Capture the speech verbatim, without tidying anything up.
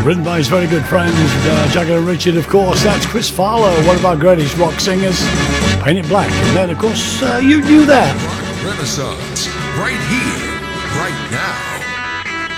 written by his very good friends, uh, Jagger and Richard, of course. That's Chris Farlow, one of our greatest rock singers. Paint It Black. And then, of course, uh, you knew that. Rock Renaissance, right here, right now.